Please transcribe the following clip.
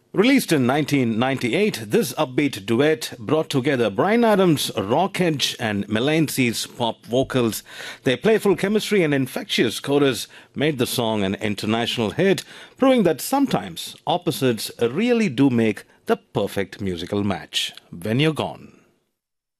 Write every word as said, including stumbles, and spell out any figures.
Released in nineteen ninety-eight, this upbeat duet brought together Bryan Adams' rock edge and Melance's pop vocals. Their playful chemistry and infectious chorus made the song an international hit, proving that sometimes opposites really do make the perfect musical match. When You're Gone.